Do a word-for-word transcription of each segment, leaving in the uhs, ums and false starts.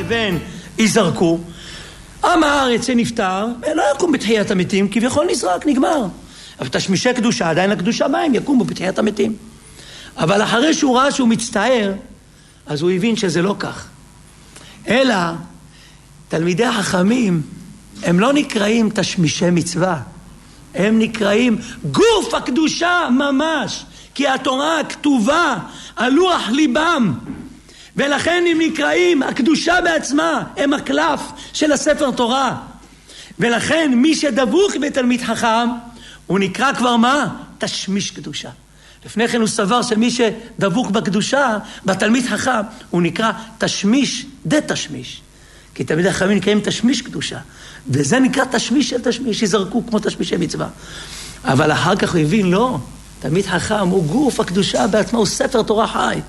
לבין ייזרקו, עם הארץ שנפטר, לא יקום בתחיית המתים, כביכול נזרק, נגמר. אבל תשמישי קדושה, עדיין הקדושה בהם, יקומו בתחיית המתים. אבל אחרי שהוא ראה שהוא מצטער, אז הוא הבין שזה לא כך. אלא, תלמידי החכמים, הם לא נקראים תשמישי מצווה. הם נקראים גוף הקדושה ממש. כי התורה כתובה על לוח ליבם. ולכן הם נקראים, הקדושה בעצמה, הם הקלף של הספר תורה. ולכן מי שדבוק בתלמיד חכם, הוא נקרא כבר מה? תשמיש קדושה. לפני כן הוא סבר שמי שדבוק בקדושה, בתלמיד חכם, הוא נקרא תשמיש דה תשמיש. כי תלמיד החכמים נקראים תשמיש קדושה. וזה נקרא תשמיש של תשמיש, שיזרקו כמו תשמישי מצווה. אבל אחר כך הוא הבין, לא, תלמיד חכם הוא גוף הקדושה בעצמה, הוא ספר תורה חי.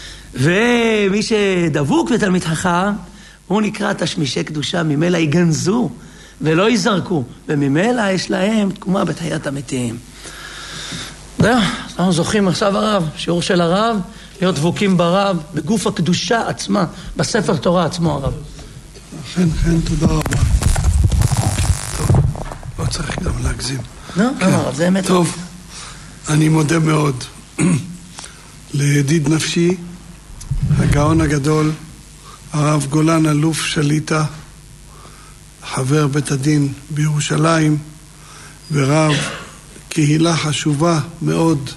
ומי שדבוק בתלמיד חכם, הוא נקרא תשמישי קדושה, ממילא יגנזו ולא יזרקו, וממילא יש להם תקומה בתחיית המתים. זהו, אנחנו זוכים עכשיו הרב, שיעור של הרב, להיות דבוקים ברב, בגוף הקדושה עצמה, בספר תורה עצמו הרב. כן, כן, תודה רבה. טוב, לא צריך גם להגזים. לא, לא, זה אמת. טוב, אני מודה מאוד לידיד נפשי, הגאון הגדול, הרב גולן אלוף שליטה, חבר בית הדין בירושלים, ורב קהילה חשובה מאוד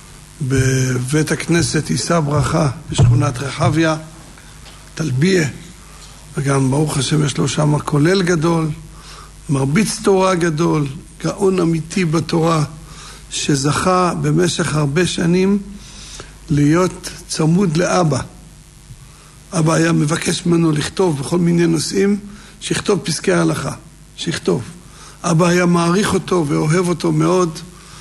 בבית הכנסת יישא ברכה בשכונת רחביה, תלביה, וגם ברוך השם יש לו שם כולל גדול, מרביץ תורה גדול, גאון אמיתי בתורה, שזכה במשך הרבה שנים להיות צמוד לאבא. אבא היה מבקש ממנו לכתוב בכל מיני נושאים, שיכתוב פסקי ההלכה, שיכתוב. אבא היה מעריך אותו ואוהב אותו מאוד,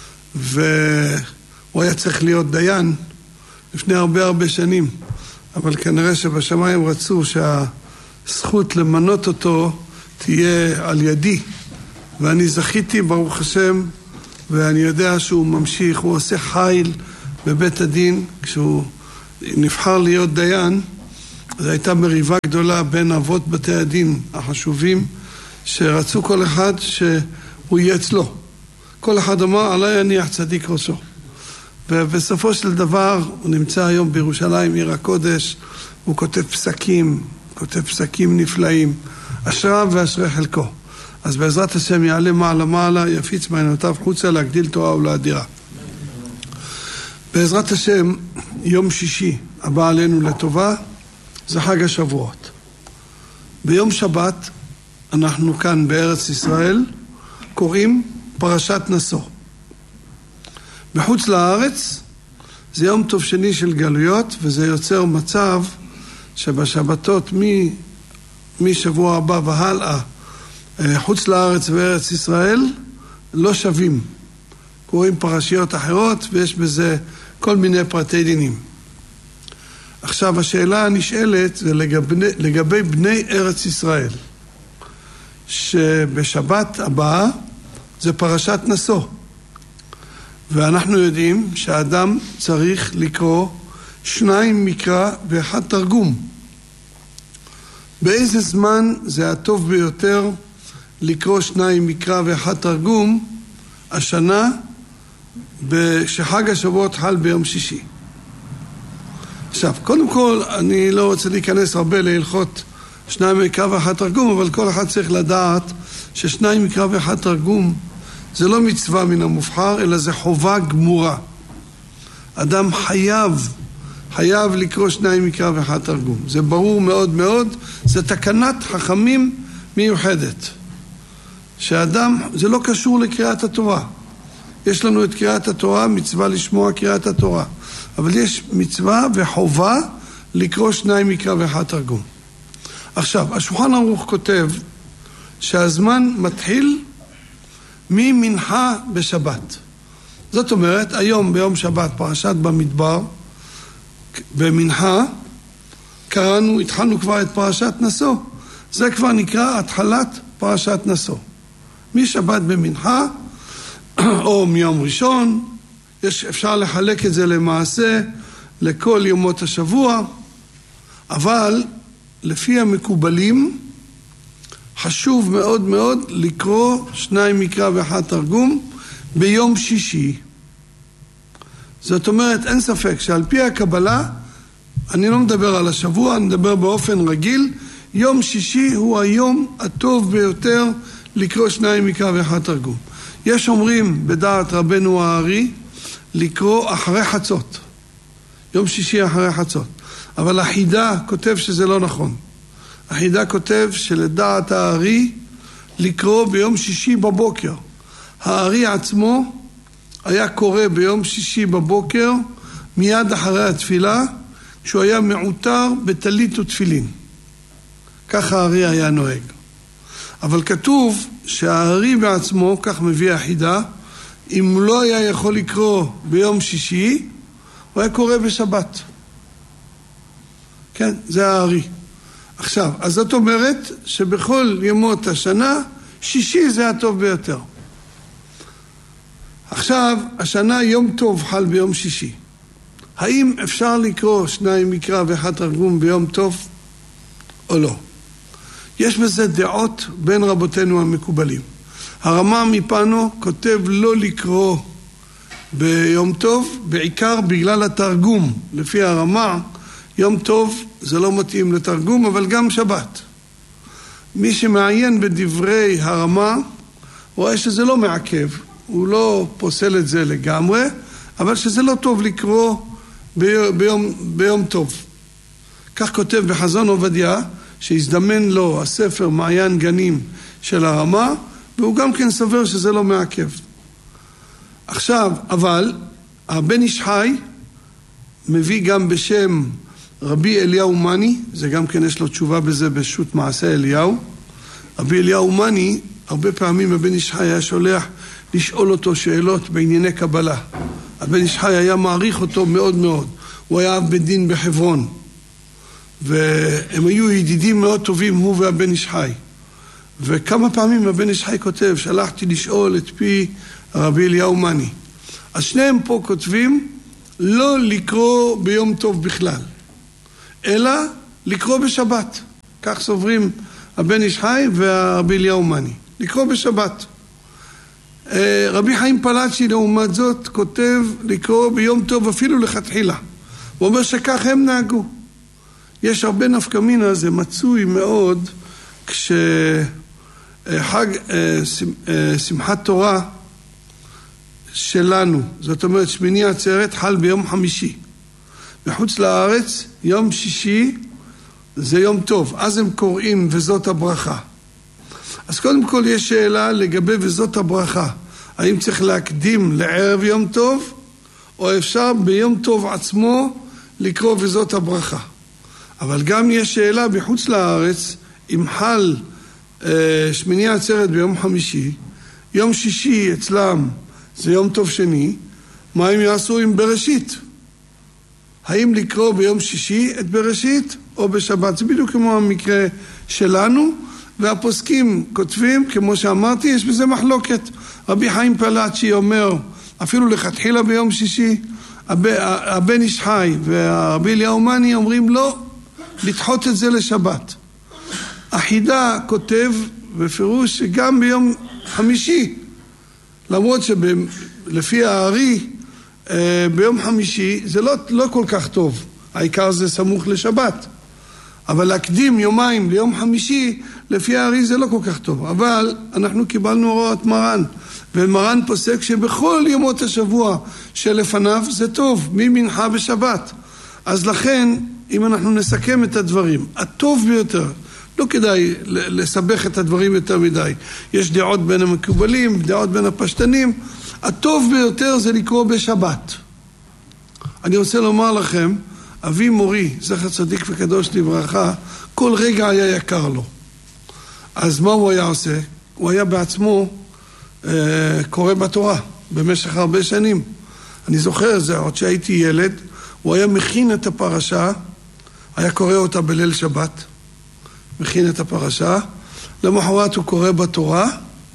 והוא היה צריך להיות דיין לפני הרבה הרבה שנים. אבל כנראה שבשמיים רצו שהזכות למנות אותו תהיה על ידי. ואני זכיתי ברוך השם, ואני יודע שהוא ממשיך, הוא עושה חיל בבית הדין. כשהוא נבחר להיות דיין, זו הייתה מריבה גדולה בין אבות בתי הדין החשובים, שרצו כל אחד שהוא יהיה אצלו. כל אחד אמר, עליי יניח צדיק ראשו. ובסופו של דבר, הוא נמצא היום בירושלים, עיר הקודש, הוא כותב פסקים, כותב פסקים נפלאים, אשריו ואשרי חלקו. אז בעזרת השם יעלה מעלה מעלה, יפיץ מעיינותיו חוצה להגדיל תורה ולאדירה. בעזרת השם, יום שישי הבא עלינו לטובה, זה חג השבועות. ביום שבת, אנחנו כאן בארץ ישראל, קוראים פרשת נשוא. בחוץ לארץ, זה יום טוב שני של גלויות, וזה יוצר מצב שבשבתות מ, משבוע הבא והלאה, חוץ לארץ וארץ ישראל, לא שווים. קוראים פרשיות אחרות, ויש בזה כל מיני פרטי דינים. עכשיו, השאלה הנשאלת זה לגבי, לגבי בני ארץ ישראל, שבשבת הבאה זה פרשת נשוא. ואנחנו יודעים שהאדם צריך לקרוא שניים מקרא ואחד תרגום. באיזה זמן זה הטוב ביותר לקרוא שניים מקרא ואחד תרגום? השנה, שחג השבועות חל ביום שישי. עכשיו, קודם כל, אני לא רוצה להיכנס הרבה להלכות שניים מקרא ואחד תרגום, אבל כל אחד צריך לדעת ששניים מקרא ואחד תרגום זה לא מצווה מן המובחר, אלא זה חובה גמורה. אדם חייב, חייב לקרוא שניים מקרא ואחד תרגום. זה ברור מאוד מאוד, זה תקנת חכמים מיוחדת. שאדם, זה לא קשור לקריאת התורה. יש לנו את קריאת התורה, מצווה לשמוע קריאת התורה. אבל יש מצווה וחובה לקרוא שניים מקרא ואחד תרגום. עכשיו, השולחן ערוך כותב שהזמן מתחיל ממנחה בשבת. זאת אומרת, היום ביום שבת, פרשת במדבר, במנחה, קראנו, התחלנו כבר את פרשת נשוא. זה כבר נקרא התחלת פרשת נשוא. משבת במנחה, או מיום ראשון, יש, אפשר לחלק את זה למעשה לכל יומות השבוע, אבל לפי המקובלים, חשוב מאוד מאוד לקרוא שניים מקרא ואחד תרגום ביום שישי. זאת אומרת, אין ספק שעל פי הקבלה, אני לא מדבר על השבוע, אני מדבר באופן רגיל, יום שישי הוא היום הטוב ביותר לקרוא שניים מקרא ואחד תרגום. יש אומרים בדעת רבנו הארי לקרוא אחרי חצות. יום שישי אחרי חצות. אבל החידה כותב שזה לא נכון. החידה כותב שלדעת הארי לקרוא ביום שישי בבוקר. הארי עצמו היה קורא ביום שישי בבוקר מיד אחרי התפילה, כשהוא היה מעוטר בטלית ותפילין. ככה הארי היה נוהג. אבל כתוב שהארי בעצמו, כך מביא החידה, אם לא היה יכול לקרוא ביום שישי, הוא היה קורא בשבת. כן, זה הארי. עכשיו, אז זאת אומרת שבכל ימות השנה, שישי זה הטוב ביותר. עכשיו, השנה יום טוב חל ביום שישי. האם אפשר לקרוא שניים מקרא ואחד תרגום ביום טוב או לא? יש בזה דעות בין רבותינו המקובלים. הרמ"א מפנו כותב לא לקרוא ביום טוב, בעיקר בגלל התרגום. לפי הרמ"א, יום טוב זה לא מתאים לתרגום, אבל גם שבת. מי שמעיין בדברי הרמ"א, רואה שזה לא מעכב. הוא לא פוסל את זה לגמרי, אבל שזה לא טוב לקרוא ביום, ביום טוב. כך כותב בחזון עובדיה, שהזדמן לו הספר מעיין גנים של הרמ"א, והוא גם כן סבר שזה לא מעכב. עכשיו, אבל, הבן איש חי מביא גם בשם רבי אליהו מני, זה גם כן יש לו תשובה בזה בשו"ת מעשה אליהו. רבי אליהו מני, הרבה פעמים הבן איש חי היה שולח לשאול אותו שאלות בענייני קבלה. הבן איש חי היה מעריך אותו מאוד מאוד. הוא היה אב בית דין בחברון. והם היו ידידים מאוד טובים, הוא והבן איש חי. וכמה פעמים הבן איש חי כותב, שלחתי לשאול את פי רבי אליהו מני. אז שניהם פה כותבים, לא לקרוא ביום טוב בכלל, אלא לקרוא בשבת. כך סוברים הבן איש חי והרבי אליהו מני. לקרוא בשבת. רבי חיים פלאצ'י לעומת זאת כותב לקרוא ביום טוב אפילו לכתחילה. הוא אומר שכך הם נהגו. יש הרבה נפקא מינה, זה מצוי מאוד כשחג שמחת תורה שלנו, זאת אומרת שמיני עצרת, חל ביום חמישי. בחוץ לארץ יום שישי זה יום טוב, אז הם קוראים וזאת הברכה. אז קודם כל יש שאלה לגבי וזאת הברכה, האם צריך להקדים לערב יום טוב, או אפשר ביום טוב עצמו לקרוא וזאת הברכה. אבל גם יש שאלה בחוץ לארץ, אם חל אה, שמיני עצרת ביום חמישי, יום שישי אצלם זה יום טוב שני, מה הם יעשו עם בראשית? האם לקרוא ביום שישי את בראשית או בשבת? זה בדיוק כמו המקרה שלנו, והפוסקים כותבים, כמו שאמרתי, יש בזה מחלוקת. רבי חיים פלאצ'י אומר, אפילו לכתחילה ביום שישי, הבן איש חי והרבי אליהו מני אומרים לא, לדחות את זה לשבת. החידה כותב בפירוש שגם ביום חמישי, למרות שלפי הארי ביום חמישי זה לא, לא כל כך טוב, העיקר זה סמוך לשבת, אבל להקדים יומיים ליום חמישי לפי הארי זה לא כל כך טוב. אבל אנחנו קיבלנו הוראות מרן, ומרן פוסק שבכל ימות השבוע שלפניו זה טוב, ממנחה בשבת. אז לכן אם אנחנו נסכם את הדברים, הטוב ביותר, לא כדאי לסבך את הדברים יותר מדי, יש דעות בין המקובלים, דעות בין הפשטנים, הטוב ביותר זה לקרוא בשבת. אני רוצה לומר לכם, אבי מורי, זכר צדיק וקדוש לברכה, כל רגע היה יקר לו. אז מה הוא היה עושה? הוא היה בעצמו אה, קורא בתורה במשך הרבה שנים. אני זוכר זה, עוד שהייתי ילד, הוא היה מכין את הפרשה, היה קורא אותה בליל שבת, מכין את הפרשה, למחרת הוא קורא בתורה,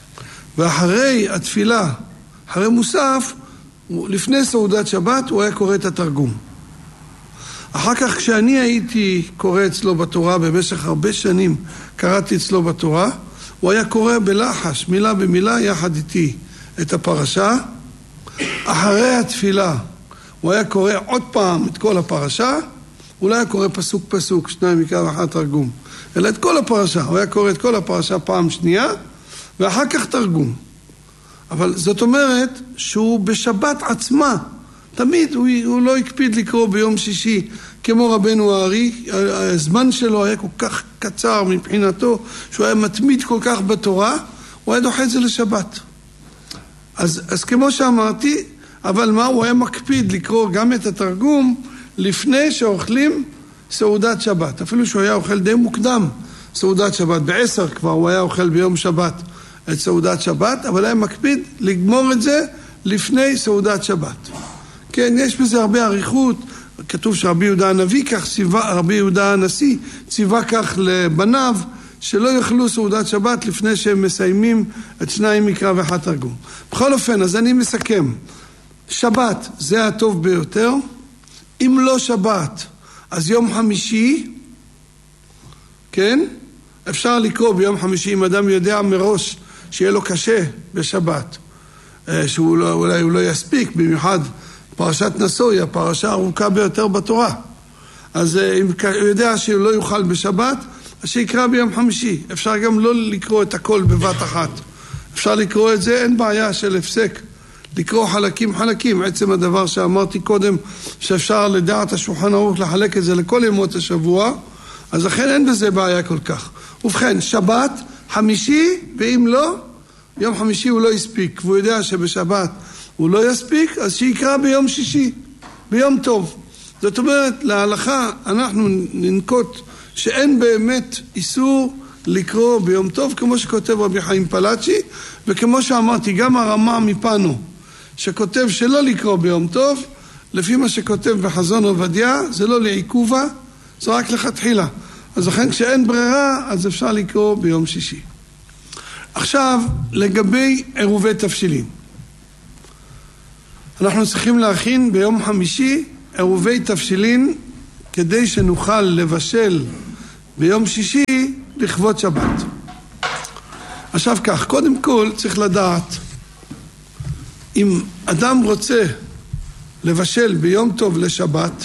ואחרי התפילה, אחרי מוסף, לפני סעודת שבת, הוא היה קורא את התרגום. אחר כך כשאני הייתי קורא אצלו בתורה, במשך הרבה שנים קראתי אצלו בתורה, הוא היה קורא בלחש, מילה במילה יחד איתי את הפרשה. אחרי התפילה הוא היה קורא עוד פעם את כל הפרשה, הוא לא היה קורא פסוק פסוק, שניים מקרא ואחד תרגום, אלא את כל הפרשה. הוא היה קורא את כל הפרשה פעם שנייה, ואחר כך תרגום. אבל זאת אומרת שהוא בשבת עצמה, תמיד הוא, הוא לא הקפיד לקרוא ביום שישי כמו רבנו הארי. הזמן שלו היה כל כך קצר מבחינתו, שהוא היה מתמיד כל כך בתורה, הוא היה דוחה את זה לשבת. אז, אז כמו שאמרתי, אבל מה, הוא היה מקפיד לקרוא גם את התרגום לפני שאוכלים סעודת שבת. אפילו שהוא היה אוכל די מוקדם סעודת שבת, בעשר כבר הוא היה אוכל ביום שבת את סעודת שבת, אבל היה מקפיד לגמור את זה לפני סעודת שבת. כן, יש בזה הרבה עריכות. כתוב שרבי יהודה הנביא כך ציווה, רבי יהודה הנשיא ציווה כך לבניו, שלא יאכלו סעודת שבת לפני שהם מסיימים את שניים מקרא ואחד תרגום. בכל אופן, אז אני מסכם. שבת זה הטוב ביותר. אם לא שבת, אז יום חמישי, כן? אפשר לקרוא ביום חמישי, אם אדם יודע מראש שיהיה לו קשה בשבת, שהוא לא, אולי הוא לא יספיק, במיוחד פרשת נשוא היא הפרשה הארוכה ביותר בתורה. אז אם הוא יודע שהוא לא יוכל בשבת, אז שיקרא ביום חמישי. אפשר גם לא לקרוא את הכל בבת אחת. אפשר לקרוא את זה, אין בעיה של הפסק. לקרוא חלקים חלקים. עצם הדבר שאמרתי קודם, שאפשר לדעת השולחן ערוך לחלק את זה לכל ימות השבוע, אז לכן אין בזה בעיה כל כך. ובכן, שבת, חמישי, ואם לא, יום חמישי הוא לא יספיק, והוא יודע שבשבת הוא לא יספיק, אז שיקרא ביום שישי, ביום טוב. זאת אומרת, להלכה אנחנו ננקוט שאין באמת איסור לקרוא ביום טוב, כמו שכותב רבי חיים פלאצ'י, וכמו שאמרתי, גם הרמה מפנו, שכותב שלא לקרוא ביום טוב, לפי מה שכותב בחזון עובדיה, זה לא לעיכובה, זה רק לכתחילה. אז לכן כשאין ברירה, אז אפשר לקרוא ביום שישי. עכשיו, לגבי עירובי תבשילין. אנחנו צריכים להכין ביום חמישי עירובי תבשילין, כדי שנוכל לבשל ביום שישי לכבוד שבת. עכשיו כך, קודם כל צריך לדעת, אם אדם רוצה לבשל ביום טוב לשבת,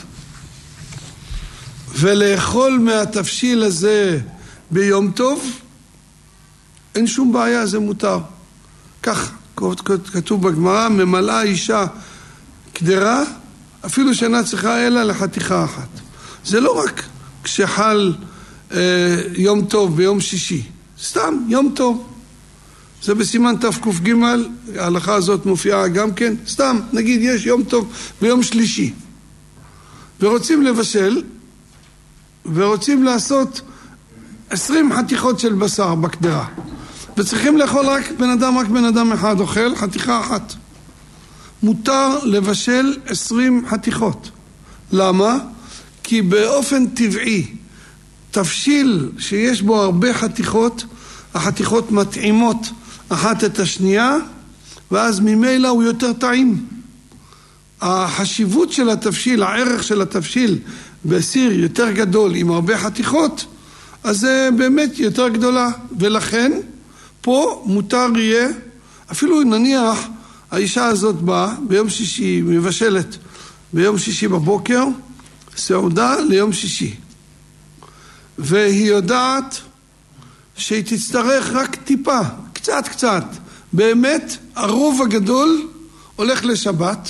ולאכול מהתבשיל הזה ביום טוב, אין שום בעיה, זה מותר. כך כתוב בגמרא, ממלאה אישה קדרה, אפילו שאינה צריכה אלא לחתיכה אחת. זה לא רק כשחל אה, יום טוב ביום שישי, סתם יום טוב. זה בסימן תק"ג, ההלכה הזאת מופיעה גם כן, סתם, נגיד יש יום טוב ביום שלישי, ורוצים לבשל, ורוצים לעשות עשרים חתיכות של בשר בקדרה, וצריכים לאכול רק בן אדם, רק בן אדם אחד אוכל חתיכה אחת. מותר לבשל עשרים חתיכות. למה? כי באופן טבעי, תבשיל שיש בו הרבה חתיכות, החתיכות מתאימות אחת את השנייה, ואז ממילא הוא יותר טעים. החשיבות של התבשיל, הערך של התבשיל בסיר יותר גדול עם הרבה חתיכות, אז זה באמת יותר גדולה. ולכן פה מותר יהיה, אפילו נניח האישה הזאת באה ביום שישי, מבשלת ביום שישי בבוקר, סעודה ליום שישי, והיא יודעת שהיא תצטרך רק טיפה, קצת קצת, באמת הרוב הגדול הולך לשבת,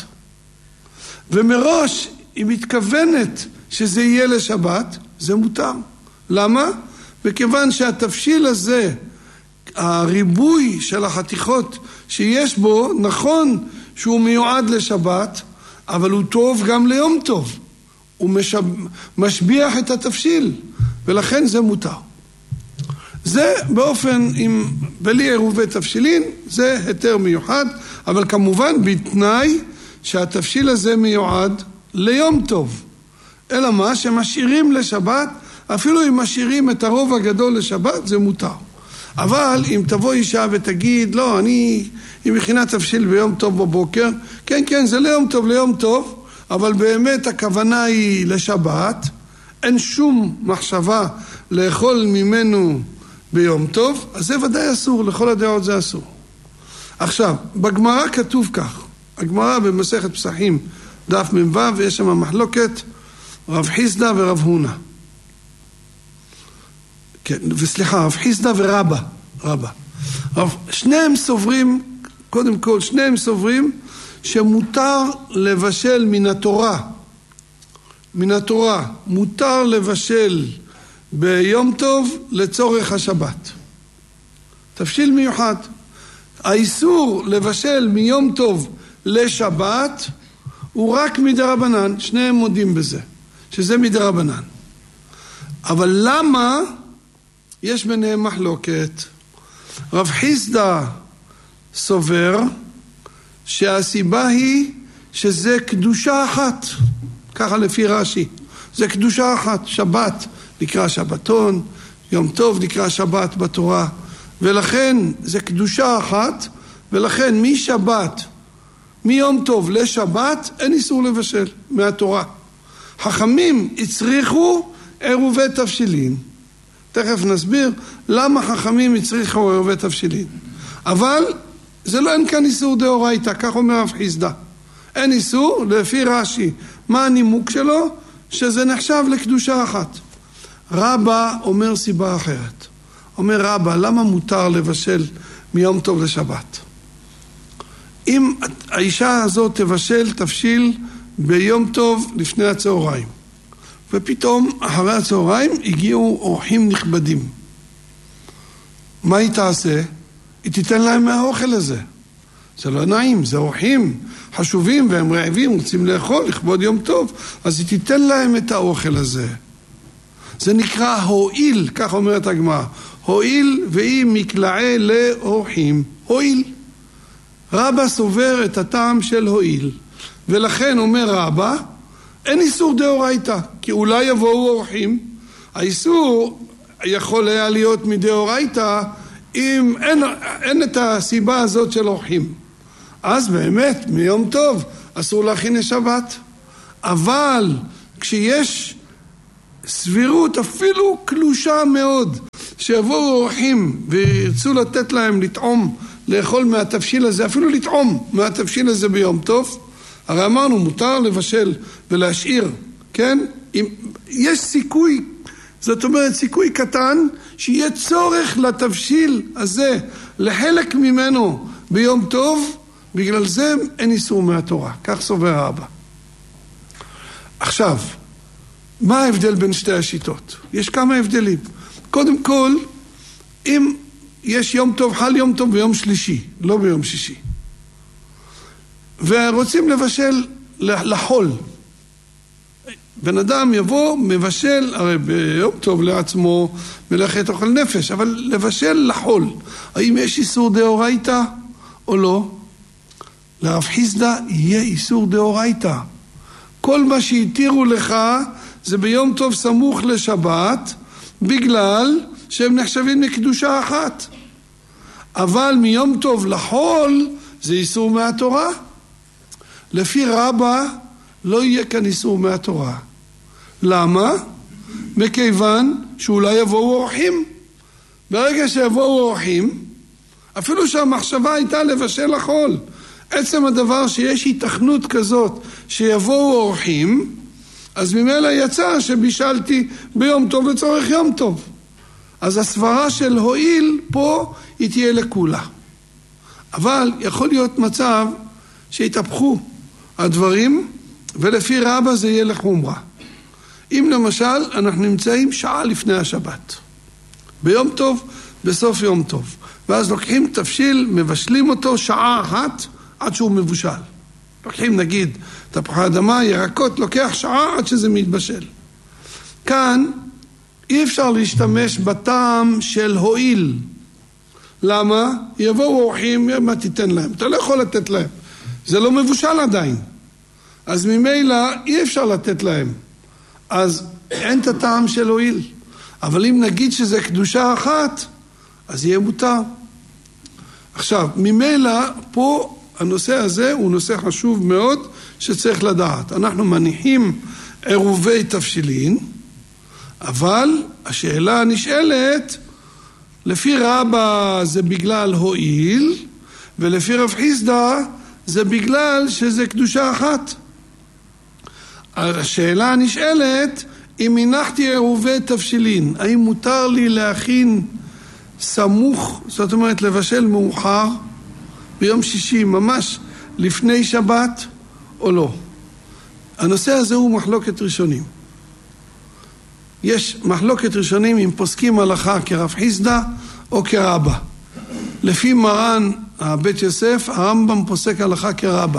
ומראש היא מתכוונת שזה יהיה לשבת, זה מותר. למה? בכיוון שהתבשיל הזה, הריבוי של החתיכות שיש בו, נכון שהוא מיועד לשבת, אבל הוא טוב גם ליום טוב. הוא משב... משביח את התבשיל, ולכן זה מותר. זה באופן, עם... בלי עירובי תבשילין, זה היתר מיוחד, אבל כמובן בתנאי שהתבשיל הזה מיועד ליום טוב. אלא מה? שמשאירים לשבת, אפילו אם משאירים את הרוב הגדול לשבת, זה מותר. אבל אם תבוא אישה ותגיד, לא, אני, היא מכינה תבשיל ביום טוב בבוקר, כן, כן, זה ליום טוב, ליום טוב, אבל באמת הכוונה היא לשבת, אין שום מחשבה לאכול ממנו ביום טוב, אז זה ודאי אסור, לכל הדעות זה אסור. עכשיו, בגמרא כתוב כך, הגמרא במסכת פסחים, דף מ"ו, ויש שם מחלוקת רב חיסדא ורב הונא. כן, וסליחה, רב חיסדא ורבא, רבא. רב, שניהם סוברים, קודם כל, שניהם סוברים שמותר לבשל מן התורה, מן התורה, מותר לבשל ביום טוב לצורך השבת. תבשיל מיוחד. האיסור לבשל מיום טוב לשבת הוא רק מדרבנן, שניהם מודים בזה, שזה מדרבנן. אבל למה יש ביניהם מחלוקת? רב חיסדא סובר שהסיבה היא שזה קדושה אחת, ככה לפי רש"י, זה קדושה אחת, שבת נקרא שבתון, יום טוב נקרא שבת בתורה, ולכן זה קדושה אחת, ולכן משבת, מיום טוב לשבת, אין איסור לבשל מהתורה. חכמים הצריכו עירובי תבשילין. תכף נסביר למה חכמים הצריכו עירובי תבשילין. אבל זה לא, אין כאן איסור דאורייתא, כך אומר רב חיסדא. אין איסור, לפי רש"י. מה הנימוק שלו? שזה נחשב לקדושה אחת. רבא אומר סיבה אחרת. אומר רבא, למה מותר לבשל מיום טוב לשבת? אם האישה הזאת תבשל תבשיל ביום טוב לפני הצהריים, ופתאום אחרי הצהריים הגיעו אורחים נכבדים, מה היא תעשה? היא תיתן להם מהאוכל הזה. זה לא נעים, זה אורחים חשובים והם רעבים, רוצים לאכול לכבוד יום טוב, אז היא תיתן להם את האוכל הזה. זה נקרא הועיל, כך אומרת הגמרא, הועיל והיא מקלעי לאורחים, הועיל. רבא סובר את הטעם של הועיל, ולכן אומר רבא, אין איסור דאורייתא, כי אולי יבואו אורחים. האיסור יכול היה להיות מדאורייתא אם אין, אין את הסיבה הזאת של אורחים. אז באמת מיום טוב אסור להכין לשבת. אבל כשיש סבירות אפילו קלושה מאוד שיבואו אורחים וירצו לתת להם לטעום, לאכול מהתבשיל הזה, אפילו לטעום מהתבשיל הזה ביום טוב, הרי אמרנו מותר לבשל ולהשאיר, כן? אם יש סיכוי, זאת אומרת סיכוי קטן שיהיה צורך לתבשיל הזה, לחלק ממנו ביום טוב, בגלל זה אין איסור מהתורה, כך סובר רבא. עכשיו, מה ההבדל בין שתי השיטות? יש כמה הבדלים. קודם כל, אם יש יום טוב, חל יום טוב ביום שלישי, לא ביום שישי, ורוצים לבשל לחול, בן אדם יבוא, מבשל, הרי ביום טוב לעצמו מלאכת אוכל נפש, אבל לבשל לחול, האם יש איסור דאורייתא או לא? לרב חיסדא יהיה איסור דאורייתא. כל מה שהתירו לך זה ביום טוב סמוך לשבת, בגלל שהם נחשבים לקדושה אחת. אבל מיום טוב לחול זה איסור מהתורה. לפי רבא לא יהיה כאן איסור מהתורה. למה? מכיוון שאולי יבואו אורחים. ברגע שיבואו אורחים, אפילו שהמחשבה הייתה לבשל לחול, עצם הדבר שיש היתכנות כזאת שיבואו אורחים, אז ממילא יצא שבישלתי ביום טוב לצורך יום טוב. אז הסברה של הועיל פה היא תהיה לכולה. אבל יכול להיות מצב שהתהפכו הדברים, ולפי רבא זה יהיה לחומרה. אם למשל אנחנו נמצאים שעה לפני השבת, ביום טוב, בסוף יום טוב, ואז לוקחים תבשיל, מבשלים אותו שעה אחת עד שהוא מבושל. לוקחים נגיד תפוחי אדמה, ירקות, לוקח שעה עד שזה מתבשל. כאן אי אפשר להשתמש בטעם של הועיל. למה? יבואו אורחים, מה תיתן להם? אתה לא יכול לתת להם. זה לא מבושל עדיין. אז ממילא אי אפשר לתת להם. אז אין את הטעם של הועיל. אבל אם נגיד שזה קדושה אחת, אז יהיה מותר. עכשיו, ממילא פה הנושא הזה הוא נושא חשוב מאוד, שצריך לדעת. אנחנו מניחים עירובי תבשילין, אבל השאלה הנשאלת, לפי רבא זה בגלל הועיל, ולפי רב חיסדא זה בגלל שזה קדושה אחת. השאלה הנשאלת, אם הנחתי עירובי תבשילין, האם מותר לי להכין סמוך, זאת אומרת לבשל מאוחר, ביום שישי ממש לפני שבת או לא? הנושא הזה הוא מחלוקת ראשונים. יש מחלוקת ראשונים אם פוסקים הלכה כרב חיסדא או כרבא. לפי מרן הבית יוסף, הרמב"ם פוסק הלכה כרבא.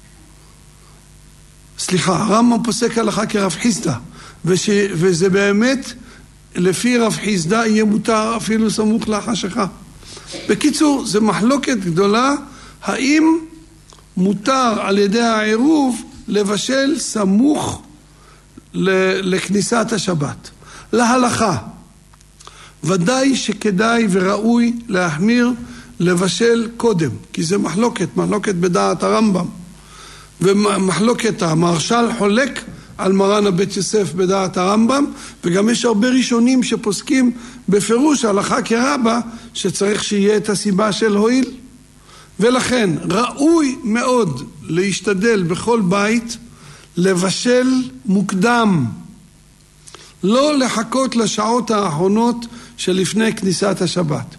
סליחה, הרמב"ם פוסק הלכה כרב חיסדא, וש... וזה באמת לפי רב חיסדא יהיה מותר אפילו סמוך לחשיכה. בקיצור, זה מחלוקת גדולה, האם מותר על ידי העירוב לבשל סמוך לכניסת השבת. להלכה, ודאי שכדאי וראוי להחמיר לבשל קודם, כי זה מחלוקת, מחלוקת בדעת הרמב"ם, ומחלוקת המהרש"ל חולק על מרן הבית יוסף בדעת הרמב"ם, וגם יש הרבה ראשונים שפוסקים בפירוש הלכה כרבא שצריך שיהיה את הסיבה של הועיל. ולכן ראוי מאוד להשתדל בכל בית לבשל מוקדם, לא לחכות לשעות האחרונות שלפני כניסת השבת.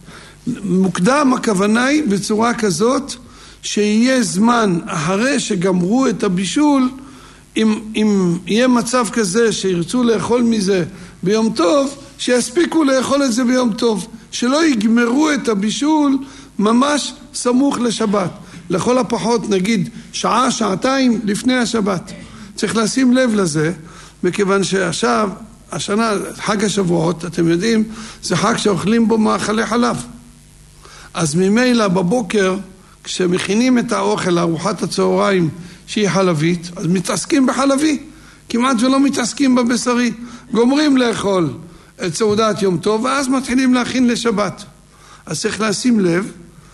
מוקדם הכוונה היא בצורה כזאת שיהיה זמן אחרי שגמרו את הבישול, אם, אם יהיה מצב כזה שירצו לאכול מזה ביום טוב, שיספיקו לאכול את זה ביום טוב, שלא יגמרו את הבישול ממש סמוך לשבת. לכל הפחות נגיד שעה, שעתיים לפני השבת. צריך לשים לב לזה, מכיוון שעכשיו, השנה, חג השבועות, אתם יודעים, זה חג שאוכלים בו מאכלי חלב. אז ממילא בבוקר, כשמכינים את האוכל לארוחת הצהריים שהיא חלבית, אז מתעסקים בחלבי, כמעט ולא מתעסקים בבשרי. גומרים לאכול את סעודת יום טוב, ואז מתחילים להכין לשבת. אז צריך לשים לב,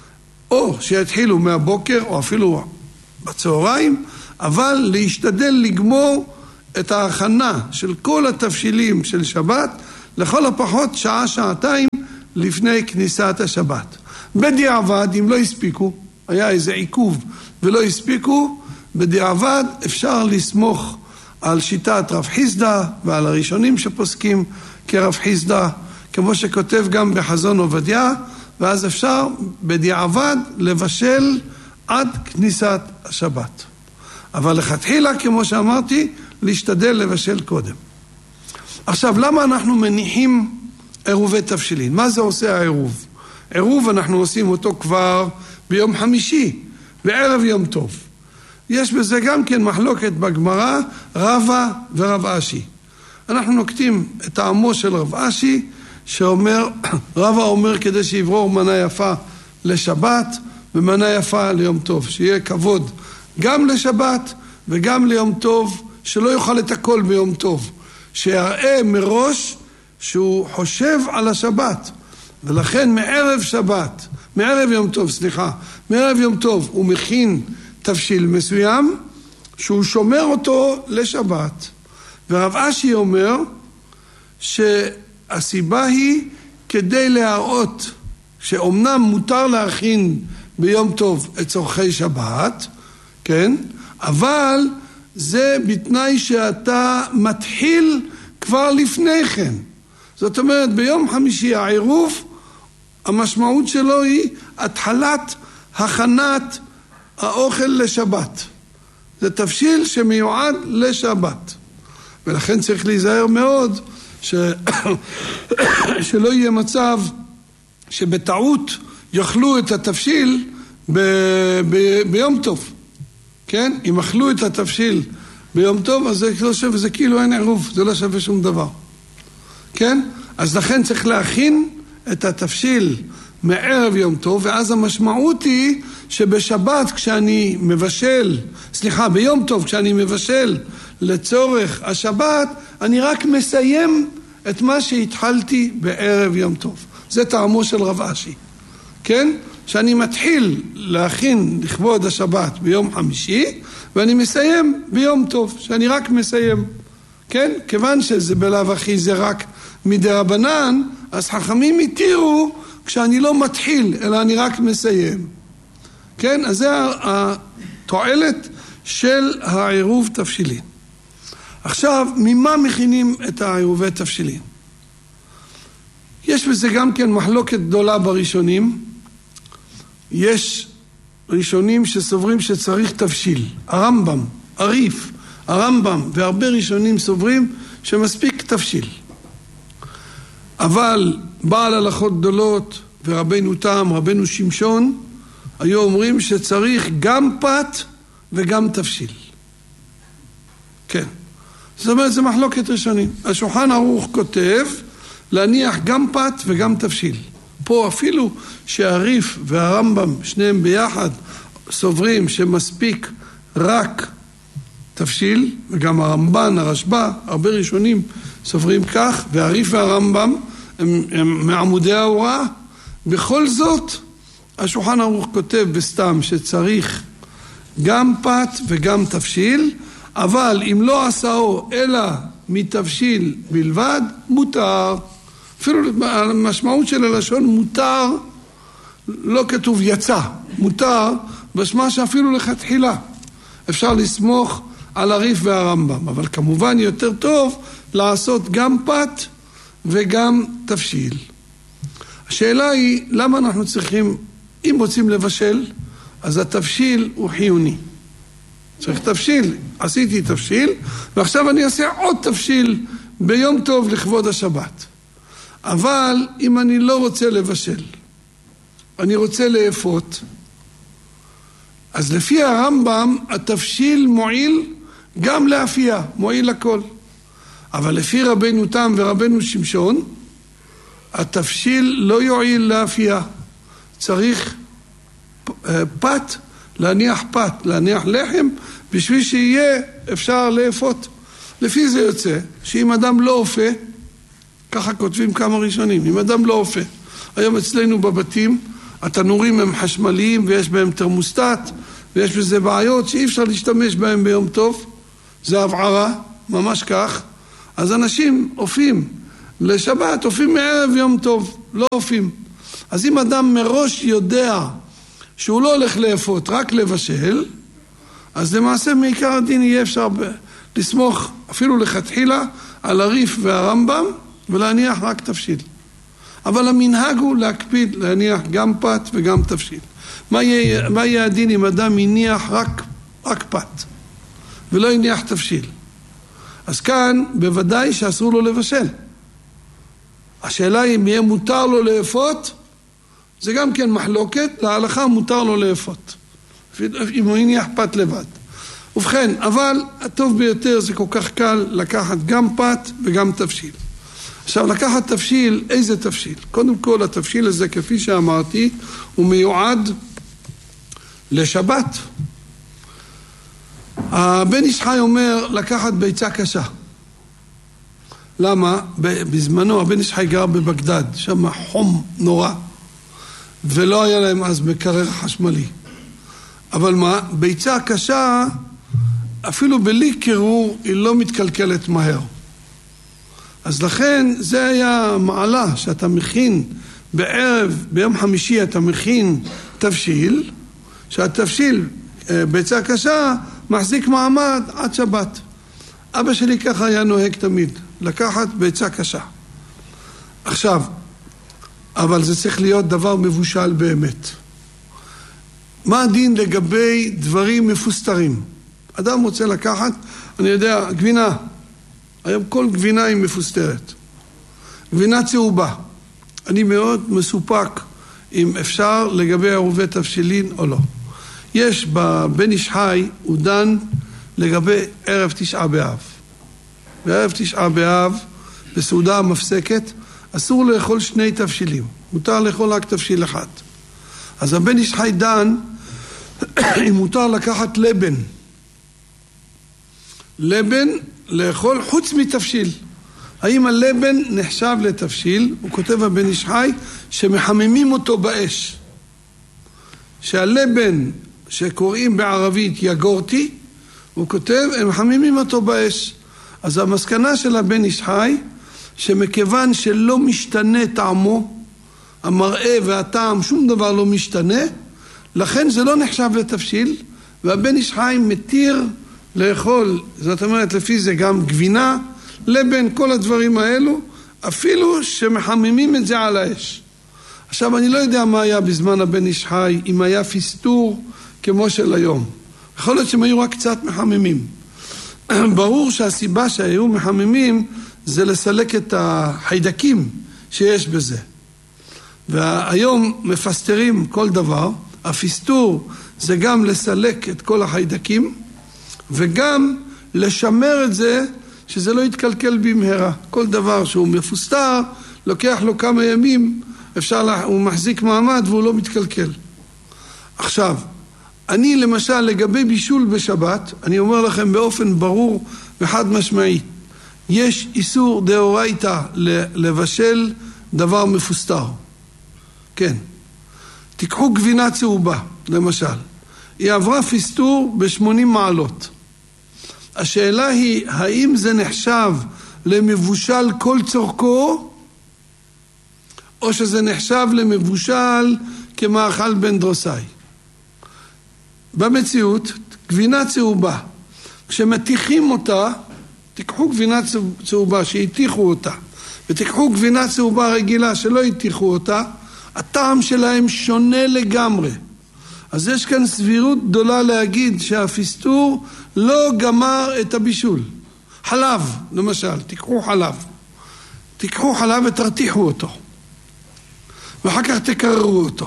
או שיתחילו מהבוקר, או אפילו בצהריים, אבל להשתדל לגמור את ההכנה של כל התבשילים של שבת, לכל הפחות שעה, שעתיים לפני כניסת השבת. בדיעבד, אם לא הספיקו, היה איזה עיכוב ולא הספיקו, בדיעבד אפשר לסמוך על שיטת רב חיסדא ועל הראשונים שפוסקים כרב חיסדא, כמו שכותב גם בחזון עובדיה, ואז אפשר בדיעבד לבשל עד כניסת השבת. אבל לכתחילה, כמו שאמרתי, להשתדל לבשל קודם. עכשיו, למה אנחנו מניחים עירובי תבשילין? מה זה עושה העירוב? עירוב אנחנו עושים אותו כבר ביום חמישי, בערב יום טוב. יש בזה גם כן מחלוקת בגמרא, רבא ורב אשי. אנחנו נוקטים את טעמו של רב אשי, שאומר, רבא אומר כדי שיברור מנה יפה לשבת ומנה יפה ליום טוב, שיהיה כבוד גם לשבת וגם ליום טוב, שלא יאכל את הכל ביום טוב, שיראה מראש שהוא חושב על השבת, ולכן מערב שבת, מערב יום טוב, סליחה, מערב יום טוב הוא מכין תבשיל מסוים שהוא שומר אותו לשבת. ורב אשי אומר שהסיבה היא כדי להראות שאומנם מותר להכין ביום טוב את צורכי שבת, כן? אבל זה בתנאי שאתה מתחיל כבר לפני כן. זאת אומרת, ביום חמישי העירוב, המשמעות שלו היא התחלת הכנת האוכל לשבת. זה תבשיל שמיועד לשבת. ולכן צריך להיזהר מאוד ש... שלא יהיה מצב שבטעות יאכלו את התבשיל ב... ב... ביום טוב. כן? אם אכלו את התבשיל ביום טוב, אז זה לא שווה, זה כאילו אין עירוב, זה לא שווה שום דבר. כן? אז לכן צריך להכין את התבשיל מערב יום טוב, ואז המשמעות היא שבשבת כשאני מבשל, סליחה, ביום טוב כשאני מבשל לצורך השבת, אני רק מסיים את מה שהתחלתי בערב יום טוב. זה טעמו של רב אשי. כן? שאני מתחיל להכין לכבוד השבת ביום חמישי, ואני מסיים ביום טוב, שאני רק מסיים. כן? כיוון שזה בלאו הכי זה רק מדי רבנן, אז חכמים התירו כשאני לא מתחיל, אלא אני רק מסיים. כן? אז זה התועלת של העירוב תבשילין. עכשיו, ממה מכינים את העירובי תבשילין? יש בזה גם כן מחלוקת גדולה בראשונים. יש ראשונים שסוברים שצריך תבשיל. הרמב"ם, הריף, הרמב"ם והרבה ראשונים סוברים שמספיק תבשיל. אבל בעל הלכות גדולות ורבנו תם, רבנו שמשון, היו אומרים שצריך גם פת וגם תבשיל. כן. זאת אומרת, זה מחלוקת ראשונים. השולחן ערוך כותב להניח גם פת וגם תבשיל. פה אפילו שהריף והרמב"ם, שניהם ביחד, סוברים שמספיק רק תבשיל, וגם הרמב"ן, הרשב"א, הרבה ראשונים סוברים כך, והריף והרמב"ם הם, הם מעמודי ההוראה. בכל זאת, השולחן ערוך כותב בסתם שצריך גם פת וגם תבשיל, אבל אם לא עשאו אלא מתבשיל בלבד, מותר. אפילו המשמעות של הלשון מותר, לא כתוב יצא, מותר, בשמה שאפילו לכתחילה. אפשר לסמוך על הריף והרמב"ם, אבל כמובן יותר טוב לעשות גם פת וגם תבשיל. השאלה היא, למה אנחנו צריכים, אם רוצים לבשל, אז התבשיל הוא חיוני. צריך תבשיל, עשיתי תבשיל, ועכשיו אני אעשה עוד תבשיל ביום טוב לכבוד השבת. אבל אם אני לא רוצה לבשל, אני רוצה לאפות, אז לפי הרמב"ם התבשיל מועיל גם לאפייה, מועיל לכל. אבל לפי רבנו תם ורבנו שמשון, התבשיל לא יועיל לאפייה. צריך פת, להניח פת, להניח לחם, בשביל שיהיה אפשר לאפות. לפי זה יוצא שאם אדם לא אופה, ככה כותבים כמה ראשונים, אם אדם לא אופה, היום אצלנו בבתים, התנורים הם חשמליים ויש בהם תרמוסטט, ויש בזה בעיות שאי אפשר להשתמש בהם ביום טוב, זה הבערה, ממש כך, אז אנשים אופים לשבת, אופים מערב יום טוב, לא אופים. אז אם אדם מראש יודע שהוא לא הולך לאפות, רק לבשל, אז למעשה מעיקר הדין יהיה אפשר לסמוך אפילו לכתחילה על הריף והרמב"ם ולהניח רק תבשיל. אבל המנהג הוא להקפיד להניח גם פת וגם תבשיל. מה יהיה, מה יהיה הדין אם אדם יניח רק, רק פת ולא יניח תבשיל? אז כאן בוודאי שאסור לו לבשל. השאלה היא אם יהיה מותר לו לאפות, זה גם כן מחלוקת, להלכה מותר לו לאפות. אם הוא יניח פת לבד. ובכן, אבל הטוב ביותר זה כל כך קל לקחת גם פת וגם תבשיל. עכשיו, לקחת תבשיל, איזה תבשיל? קודם כל, התבשיל הזה, כפי שאמרתי, הוא מיועד לשבת. הבן איש חי אומר לקחת ביצה קשה. למה? בזמנו הבן איש חי גר בבגדד, שם חום נורא, ולא היה להם אז מקרר חשמלי. אבל מה? ביצה קשה, אפילו בלי קירור, היא לא מתקלקלת מהר. אז לכן זה היה מעלה שאתה מכין בערב, ביום חמישי אתה מכין תבשיל, שהתבשיל ביצה קשה מחזיק מעמד עד שבת. אבא שלי ככה היה נוהג תמיד, לקחת ביצה קשה. עכשיו, אבל זה צריך להיות דבר מבושל באמת. מה הדין לגבי דברים מפוסטרים? אדם רוצה לקחת, אני יודע, גבינה. היום כל גבינה היא מפוסטרת. גבינה צהובה. אני מאוד מסופק אם אפשר לגבי עירובי תבשילין או לא. יש בבן איש חי, הוא דן לגבי ערב תשעה באב. בערב תשעה באב, בסעודה המפסקת, אסור לאכול שני תבשילים. מותר לאכול רק תבשיל אחד. אז הבן איש חי דן, אם מותר לקחת לבן. לבן לאכול חוץ מתבשיל. האם הלבן נחשב לתבשיל? הוא כותב הבן איש חי שמחממים אותו באש. שהלבן שקוראים בערבית יגורתי, הוא כותב, הם מחממים אותו באש. אז המסקנה של הבן איש חי, שמכיוון שלא משתנה טעמו, המראה והטעם, שום דבר לא משתנה, לכן זה לא נחשב לתבשיל, והבן איש חי מתיר לאכול, זאת אומרת לפי זה גם גבינה, לבן, כל הדברים האלו, אפילו שמחממים את זה על האש. עכשיו אני לא יודע מה היה בזמן הבן איש חי, אם היה פיסטור כמו של היום. יכול להיות שהם היו רק קצת מחממים. ברור שהסיבה שהיו מחממים זה לסלק את החיידקים שיש בזה. והיום מפסטרים כל דבר, הפיסטור זה גם לסלק את כל החיידקים, וגם לשמר את זה שזה לא יתקלקל במהרה. כל דבר שהוא מפוסטר, לוקח לו כמה ימים, אפשר לה, הוא מחזיק מעמד והוא לא מתקלקל. עכשיו, אני למשל לגבי בישול בשבת, אני אומר לכם באופן ברור וחד משמעי, יש איסור דאורייתא לבשל דבר מפוסטר. כן. תיקחו גבינה צהובה, למשל. היא עברה פיסטור ב-שמונים מעלות. השאלה היא, האם זה נחשב למבושל כל צורכו, או שזה נחשב למבושל כמאכל בן דרוסאי? במציאות, גבינה צהובה, כשמתיחים אותה, תיקחו גבינה צהובה שהתיחו אותה, ותיקחו גבינה צהובה רגילה שלא התיחו אותה, הטעם שלהם שונה לגמרי. אז יש כאן סבירות גדולה להגיד שהפיסטור לא גמר את הבישול. חלב, למשל, תיקחו חלב. תיקחו חלב ותרתיחו אותו. ואחר כך תקררו אותו.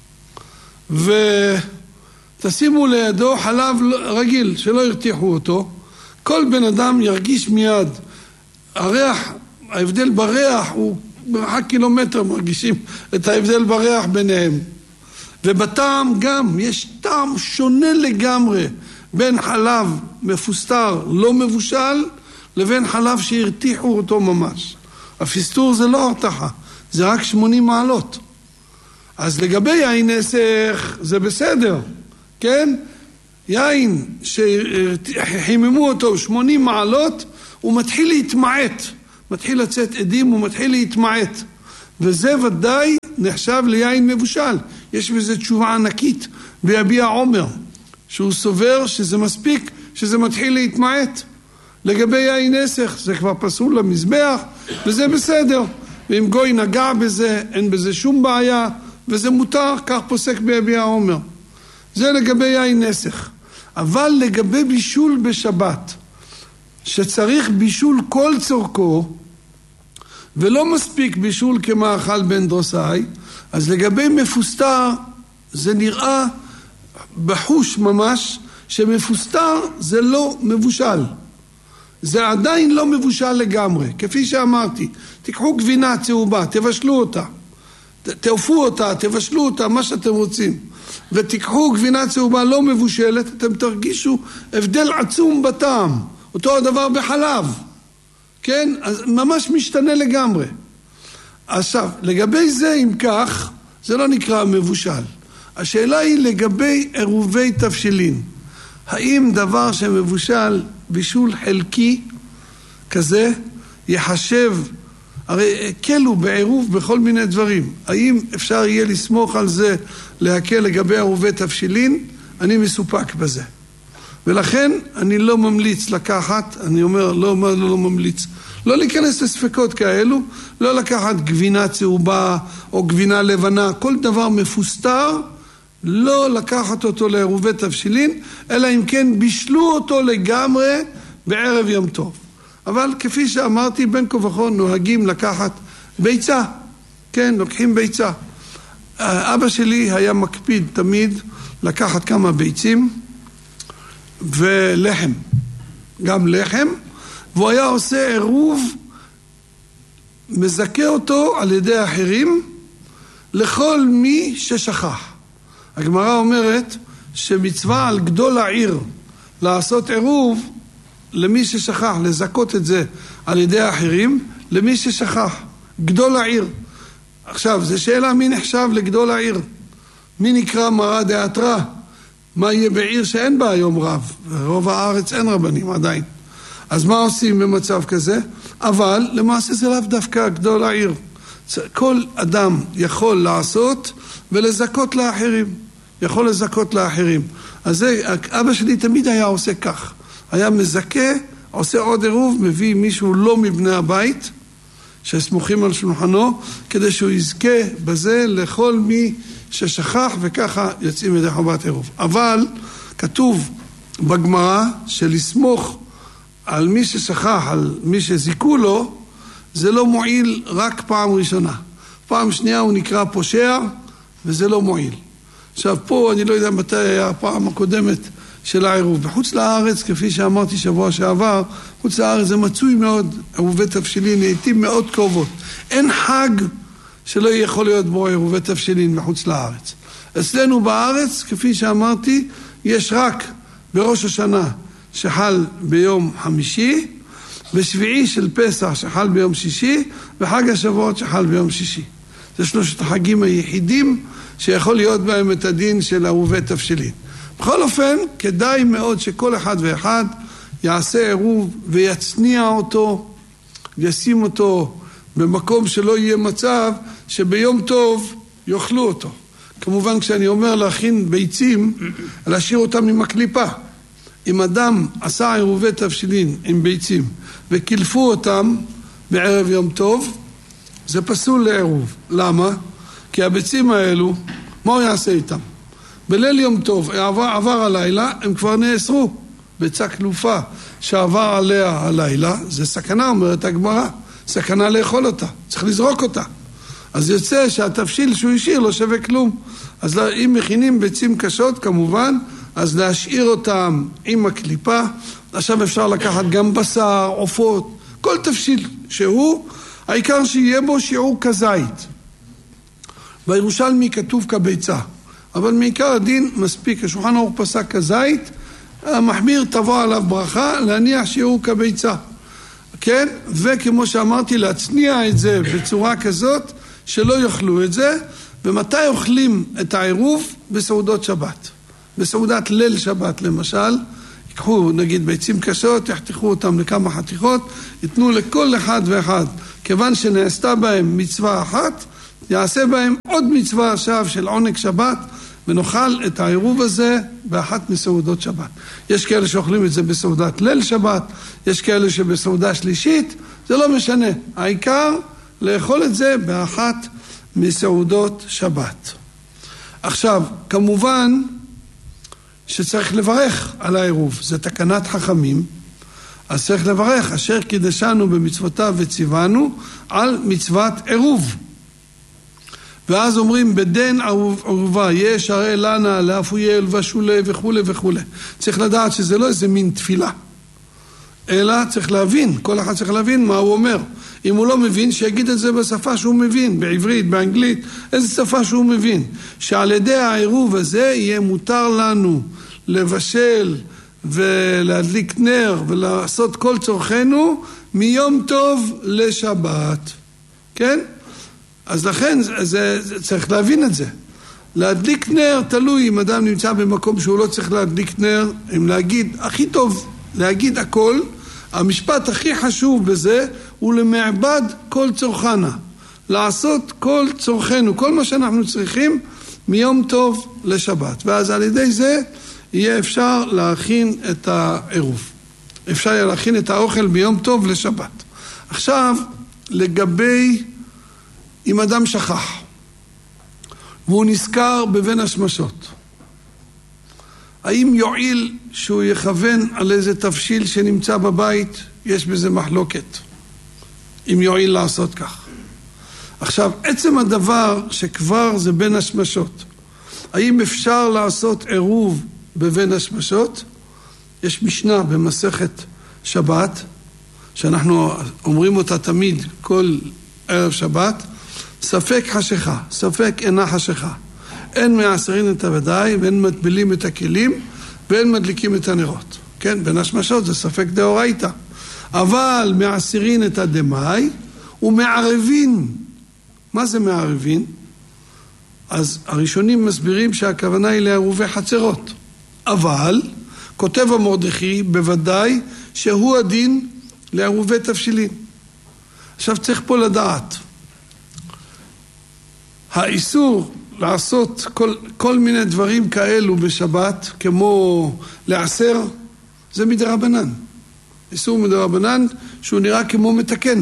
ותשימו לידו חלב רגיל שלא ירתיחו אותו. כל בן אדם ירגיש מיד. הריח, ההבדל בריח הוא מרחק קילומטר מרגישים את ההבדל בריח ביניהם. ובטעם גם יש טעם שונה לגמרי בין חלב מפוסטר לא מבושל לבין חלב שהרתיחו אותו ממש. הפיסטור זה לא הרתחה, זה רק שמונים מעלות. אז לגבי יין נסך זה בסדר, כן? יין שחיממו אותו שמונים מעלות הוא מתחיל להתמעט, מתחיל לצאת עדים, הוא מתחיל להתמעט. וזה ודאי נחשב ליין מבושל. יש בזה תשובה ענקית ביביע עומר, שהוא סובר שזה מספיק, שזה מתחיל להתמעט. לגבי יין נסך, זה כבר פסול למזבח, וזה בסדר. ואם גוי נגע בזה, אין בזה שום בעיה, וזה מותר, כך פוסק ביביע עומר. זה לגבי יין נסך. אבל לגבי בישול בשבת, שצריך בישול כל צורכו, ולא מספיק בישול כמאכל בן דרוסאי, אז לגבי מפוסטר זה נראה בחוש ממש שמפוסטר זה לא מבושל. זה עדיין לא מבושל לגמרי. כפי שאמרתי, תיקחו גבינה צהובה, תבשלו אותה, תעופו אותה, תבשלו אותה, מה שאתם רוצים. ותיקחו גבינה צהובה לא מבושלת, אתם תרגישו הבדל עצום בטעם. אותו הדבר בחלב. כן? אז ממש משתנה לגמרי. עכשיו, לגבי זה, אם כך, זה לא נקרא מבושל. השאלה היא לגבי עירובי תבשילין. האם דבר שמבושל בישול חלקי כזה יחשב, הרי הקלו בעירוב בכל מיני דברים. האם אפשר יהיה לסמוך על זה להקל לגבי עירובי תבשילין? אני מסופק בזה. ולכן אני לא ממליץ לקחת, אני אומר לא, לא, לא ממליץ, לא להיכנס לספקות כאלו, לא לקחת גבינה צהובה או גבינה לבנה, כל דבר מפוסטר, לא לקחת אותו לעירובי תבשילין, אלא אם כן בישלו אותו לגמרי בערב יום טוב. אבל כפי שאמרתי, בין כה וכה נוהגים לקחת ביצה, כן, לוקחים ביצה. אבא שלי היה מקפיד תמיד לקחת כמה ביצים, ולחם, גם לחם, והוא היה עושה עירוב, מזכה אותו על ידי אחרים לכל מי ששכח. הגמרא אומרת שמצווה על גדול העיר לעשות עירוב למי ששכח, לזכות את זה על ידי אחרים למי ששכח, גדול העיר. עכשיו, זו שאלה מי נחשב לגדול העיר. מי נקרא מרא דאתרא? מה יהיה בעיר שאין בה היום רב? ברוב הארץ אין רבנים עדיין. אז מה עושים במצב כזה? אבל למעשה זה לאו דווקא גדול העיר. כל אדם יכול לעשות ולזכות לאחרים. יכול לזכות לאחרים. אז זה, אבא שלי תמיד היה עושה כך. היה מזכה, עושה עוד עירוב, מביא מישהו לא מבני הבית, שסמוכים על שולחנו, כדי שהוא יזכה בזה לכל מי ששכח, וככה יוצאים ידי חובת עירוב. אבל כתוב בגמרא שלסמוך על מי ששכח, על מי שזיקו לו, זה לא מועיל רק פעם ראשונה. פעם שנייה הוא נקרא פושע, וזה לא מועיל. עכשיו פה אני לא יודע מתי היה הפעם הקודמת של העירוב. בחוץ לארץ, כפי שאמרתי שבוע שעבר, חוץ לארץ זה מצוי מאוד, עירובי תבשילין, לעתים מאוד קרובות. אין חג שלא יכול להיות בו עירובי תבשילין מחוץ לארץ. אצלנו בארץ, כפי שאמרתי, יש רק בראש השנה שחל ביום חמישי, בשביעי של פסח שחל ביום שישי, וחג השבועות שחל ביום שישי. זה שלושת החגים היחידים שיכול להיות בהם את הדין של עירובי תבשילין. בכל אופן, כדאי מאוד שכל אחד ואחד יעשה עירוב ויצניע אותו, וישים אותו במקום שלא יהיה מצב שביום טוב יאכלו אותו. כמובן כשאני אומר להכין ביצים, להשאיר אותם עם הקליפה. אם אדם עשה עירובי תבשילין עם ביצים וקילפו אותם בערב יום טוב, זה פסול לעירוב. למה? כי הביצים האלו, מה הוא יעשה איתם? בליל יום טוב, עבר, עבר הלילה, הם כבר נאסרו. ביצה קלופה שעבר עליה הלילה, זה סכנה, אומרת הגמרא. סכנה לאכול אותה, צריך לזרוק אותה. אז יוצא שהתבשיל שהוא השאיר לא שווה כלום. אז אם מכינים ביצים קשות, כמובן, אז להשאיר אותם עם הקליפה. עכשיו אפשר לקחת גם בשר, עופות, כל תבשיל שהוא, העיקר שיהיה בו שיעור כזית. בירושלמי כתוב כביצה, אבל מעיקר הדין מספיק, השולחן ערוך פסק כזית, המחמיר תבוא עליו ברכה, להניח שיעור כביצה. כן? וכמו שאמרתי, להצניע את זה בצורה כזאת, שלא יאכלו את זה. ומתי אוכלים את העירוב? בסעודות שבת. בסעודת ליל שבת למשל, ייקחו נגיד ביצים קשות, יחתכו אותם לכמה חתיכות, ייתנו לכל אחד ואחד. כיוון שנעשתה בהם מצווה אחת, יעשה בהם עוד מצווה עכשיו של עונג שבת, ונאכל את העירוב הזה באחת מסעודות שבת. יש כאלה שאוכלים את זה בסעודת ליל שבת, יש כאלה שבסעודה שלישית, זה לא משנה. העיקר לאכול את זה באחת מסעודות שבת. עכשיו, כמובן שצריך לברך על העירוב, זה תקנת חכמים, אז צריך לברך, אשר קידשנו במצוותיו וציוונו על מצוות עירוב. ואז אומרים, בדין עירובה, יש הרי לנה, לאפויה, לבשולה וכו' וכו'. צריך לדעת שזה לא איזה מין תפילה, אלא צריך להבין, כל אחד צריך להבין מה הוא אומר. אם הוא לא מבין, שיגיד את זה בשפה שהוא מבין, בעברית, באנגלית, איזה שפה שהוא מבין. שעל ידי העירוב הזה יהיה מותר לנו לבשל ולהדליק נר ולעשות כל צורכנו מיום טוב לשבת. כן? אז לכן זה, זה, זה, צריך להבין את זה. להדליק נר תלוי אם אדם נמצא במקום שהוא לא צריך להדליק נר, אם להגיד, הכי טוב להגיד הכל, המשפט הכי חשוב בזה הוא למעבד כל צורכנה. לעשות כל צורכנו, כל מה שאנחנו צריכים מיום טוב לשבת. ואז על ידי זה יהיה אפשר להכין את העירוב. אפשר יהיה להכין את האוכל ביום טוב לשבת. עכשיו, לגבי אם אדם שכח, והוא נזכר בבין השמשות, האם יועיל שהוא יכוון על איזה תבשיל שנמצא בבית? יש בזה מחלוקת, אם יועיל לעשות כך. עכשיו, עצם הדבר שכבר זה בין השמשות, האם אפשר לעשות עירוב בבין השמשות? יש משנה במסכת שבת, שאנחנו אומרים אותה תמיד כל ערב שבת, ספק חשיכה, ספק אינה חשיכה. אין מעשרין את הוודאי, ואין מטבילים את הכלים, ואין מדליקים את הנרות. כן, בין השמשות זה ספק דאורייתא. אבל מעשרין את הדמאי, ומערבין. מה זה מערבין? אז הראשונים מסבירים שהכוונה היא לעירובי חצרות. אבל, כותב המרדכי, בוודאי שהוא הדין לעירובי תבשילין. עכשיו צריך פה לדעת, האיסור לעשות כל, כל מיני דברים כאלו בשבת, כמו לעשר, זה מדרבנן. איסור מדרבנן שהוא נראה כמו מתקן.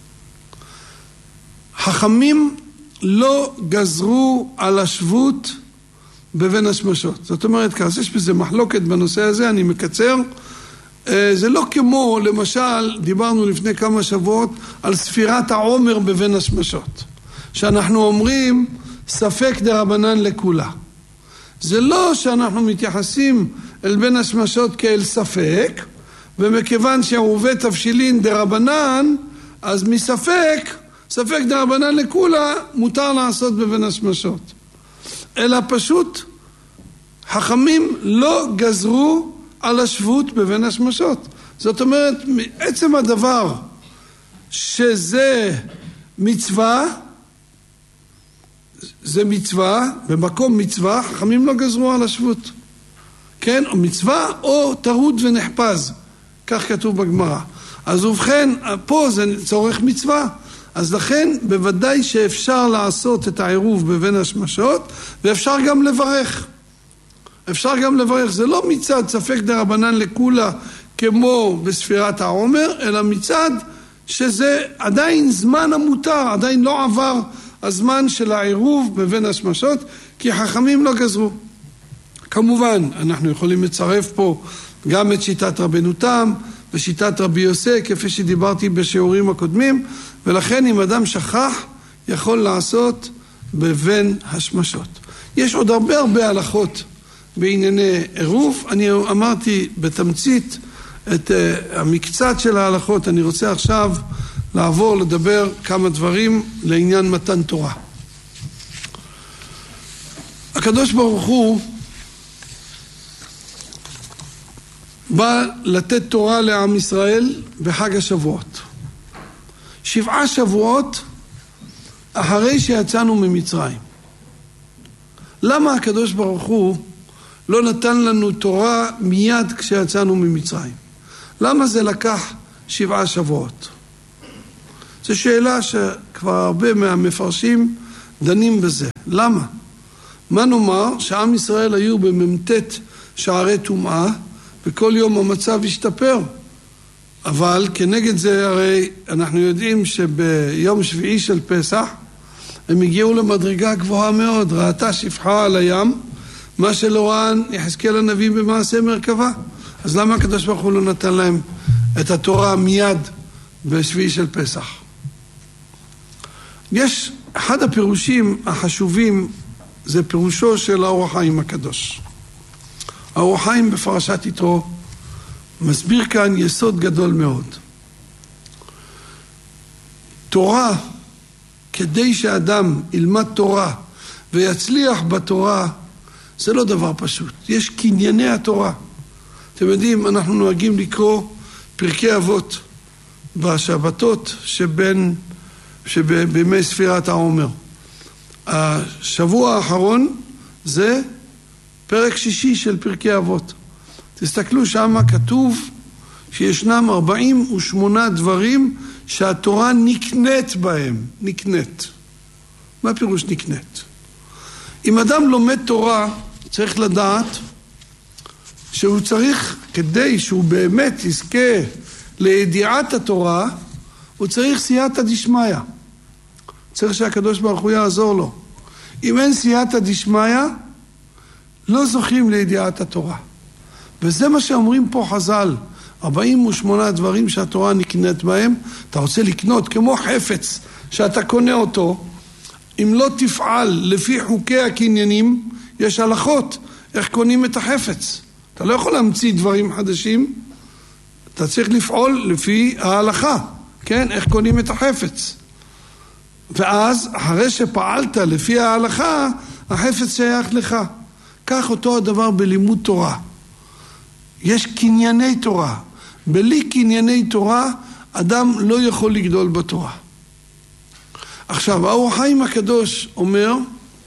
חכמים לא גזרו על השבות בבין השמשות. זאת אומרת, כאשר יש בזה מחלוקת בנושא הזה, אני מקצר. זה לא כמו, למשל, דיברנו לפני כמה שבועות על ספירת העומר בבין השמשות. שאנחנו אומרים, ספק דרבנן לכולה. זה לא שאנחנו מתייחסים אל בין השמשות כאל ספק, ומכיוון שעירובי תבשילין דרבנן, אז מספק, ספק דרבנן לכולה, מותר לעשות בבין השמשות. אלא פשוט, חכמים לא גזרו על השבות בבין השמשות. זאת אומרת, מעצם הדבר שזה מצווה, זה מצווה, במקום מצווה, חכמים לא גזרו על השבות. כן, או מצווה או טרוד ונחפז. כך כתוב בגמרא. אז ובכן, פה זה צורך מצווה. אז לכן, בוודאי שאפשר לעשות את העירוב בבין השמשות, ואפשר גם לברך. אפשר גם לברך. זה לא מצד ספק דרבנן לכולה, כמו בספירת העומר, אלא מצד שזה עדיין זמן המותר, עדיין לא עבר הזמן של העירוב בבין השמשות, כי חכמים לא גזרו. כמובן, אנחנו יכולים לצרף פה גם את שיטת רבנו תם, ושיטת רבי יוסי, כפי שדיברתי בשיעורים הקודמים, ולכן אם אדם שכח, יכול לעשות בבין השמשות. יש עוד הרבה הרבה הלכות בענייני עירוב. אני אמרתי בתמצית את uh, המקצת של ההלכות. אני רוצה עכשיו לעבור לדבר כמה דברים לעניין מתן תורה. הקדוש ברוך הוא בא לתת תורה לעם ישראל בחג השבועות. שבעה שבועות אחרי שיצאנו ממצרים. למה הקדוש ברוך הוא לא נתן לנו תורה מיד כשיצאנו ממצרים? למה זה לקח שבעה שבועות? זו שאלה שכבר הרבה מהמפרשים דנים בזה. למה? מה נאמר שעם ישראל היו בממתת שערי טומאה, וכל יום המצב השתפר. אבל כנגד זה הרי אנחנו יודעים שביום שביעי של פסח הם הגיעו למדרגה גבוהה מאוד. ראתה שפחה על הים, מה שלא ראה יחזקאל הנביא במעשה מרכבה. אז למה הקדוש ברוך הוא לא נתן להם את התורה מיד בשביעי של פסח? יש אחד הפירושים החשובים, זה פירושו של האור החיים הקדוש. האור החיים בפרשת יתרו מסביר כאן יסוד גדול מאוד. תורה, כדי שאדם ילמד תורה ויצליח בתורה, זה לא דבר פשוט. יש קנייני התורה. אתם יודעים, אנחנו נוהגים לקרוא פרקי אבות בשבתות שבין, שבימי ספירת העומר. השבוע האחרון זה פרק שישי של פרקי אבות. תסתכלו שם, כתוב שישנם ארבעים ושמונה דברים שהתורה נקנית בהם. נקנית. מה פירוש נקנית? אם אדם לומד תורה, צריך לדעת שהוא צריך, כדי שהוא באמת יזכה לידיעת התורה, הוא צריך סייעתא דשמיא. צריך שהקדוש ברוך הוא יעזור לו. אם אין סייעתא דשמיא, לא זוכים לידיעת התורה. וזה מה שאומרים פה חז"ל, ארבעים ושמונה דברים שהתורה נקנית בהם. אתה רוצה לקנות כמו חפץ שאתה קונה אותו, אם לא תפעל לפי חוקי הקניינים, יש הלכות איך קונים את החפץ. אתה לא יכול להמציא דברים חדשים, אתה צריך לפעול לפי ההלכה, כן? איך קונים את החפץ. ואז אחרי שפעלת לפי ההלכה, החפץ שייך לך. כך אותו הדבר בלימוד תורה. יש קנייני תורה. בלי קנייני תורה, אדם לא יכול לגדול בתורה. עכשיו, האור החיים הקדוש אומר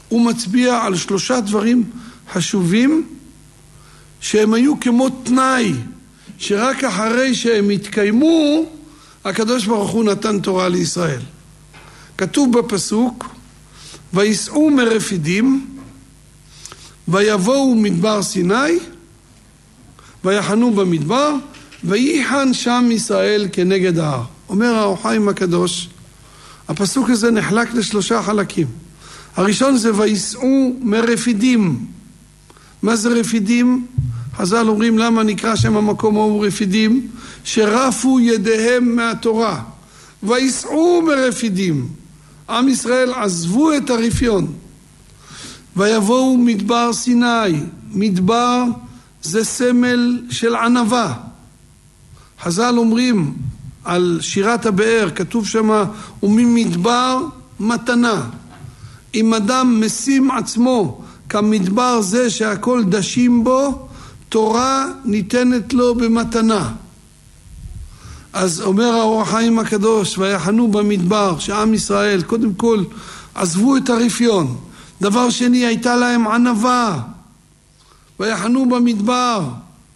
הוא מצביע על שלושה דברים חשובים שהם היו כמו תנאי, שרק אחרי שהם התקיימו, הקדוש ברוך הוא נתן תורה לישראל. כתוב בפסוק, ויסעו מרפידים, ויבואו מדבר סיני, ויחנו במדבר, וייחן שם ישראל כנגד ההר. אומר האור החיים הקדוש, הפסוק הזה נחלק לשלושה חלקים. הראשון זה ויסעו מרפידים. מה זה רפידים? חז"ל אומרים למה נקרא שם המקום ההוא רפידים? שרפו ידיהם מהתורה. ויסעו מרפידים. עם ישראל עזבו את הרפיון. ויבואו מדבר סיני. מדבר זה סמל של ענווה. חז"ל אומרים על שירת הבאר, כתוב שמה, וממדבר מתנה. אם אדם משים עצמו כמדבר זה שהכל דשים בו, תורה ניתנת לו במתנה. אז אומר האור החיים הקדוש, ויחנו במדבר, שעם ישראל קודם כל עזבו את הרפיון. דבר שני, הייתה להם ענווה. ויחנו במדבר.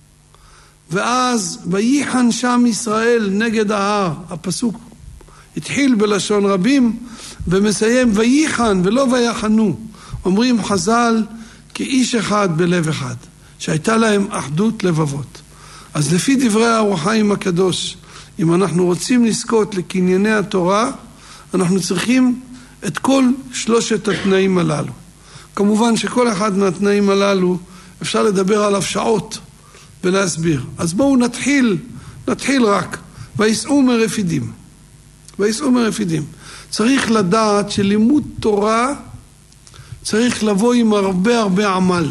ואז וייחן שם ישראל נגד ההר. הפסוק התחיל בלשון רבים ומסיים וייחן ולא ויחנו. אומרים חז"ל כאיש אחד בלב אחד, שהייתה להם אחדות לבבות. אז לפי דברי האור החיים הקדוש, אם אנחנו רוצים לזכות לקנייני התורה, אנחנו צריכים את כל שלושת התנאים הללו. כמובן שכל אחד מהתנאים הללו אפשר לדבר עליו שעות ולהסביר. אז בואו נתחיל, נתחיל רק. ויסעו מרפידים. ויסעו מרפידים. צריך לדעת שלימוד תורה צריך לבוא עם הרבה הרבה עמל.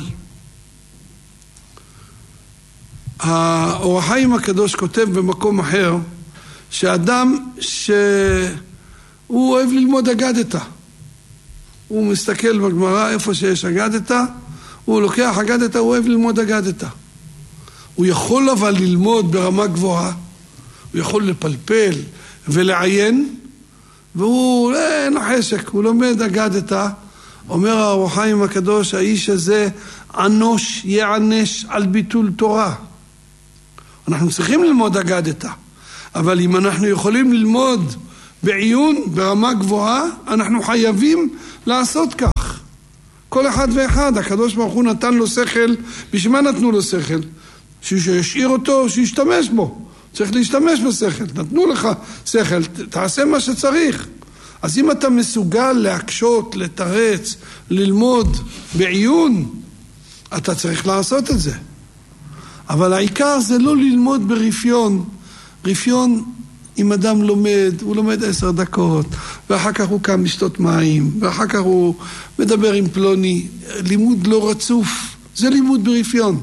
האור החיים הקדוש כותב במקום אחר, שאדם שהוא אוהב ללמוד אגדתא. הוא מסתכל בגמרא איפה שיש אגדתא, הוא לוקח אגדתא, הוא אוהב ללמוד אגדתא. הוא יכול אבל ללמוד ברמה גבוהה, הוא יכול לפלפל ולעיין, והוא אין לו חשק, הוא לומד אגדתא. אומר האור החיים הקדוש, האיש הזה ענוש יענש על ביטול תורה. אנחנו צריכים ללמוד אגדתא, אבל אם אנחנו יכולים ללמוד בעיון ברמה גבוהה, אנחנו חייבים לעשות כך. כל אחד ואחד, הקדוש ברוך הוא נתן לו שכל. בשביל מה נתנו לו שכל? שישאיר אותו, שישתמש בו. צריך להשתמש בשכל. נתנו לך שכל, תעשה מה שצריך. אז אם אתה מסוגל להקשות, לתרץ, ללמוד בעיון, אתה צריך לעשות את זה. אבל העיקר זה לא ללמוד ברפיון. רפיון, אם אדם לומד, הוא לומד עשר דקות, ואחר כך הוא קם לשתות מים, ואחר כך הוא מדבר עם פלוני. לימוד לא רצוף, זה לימוד ברפיון.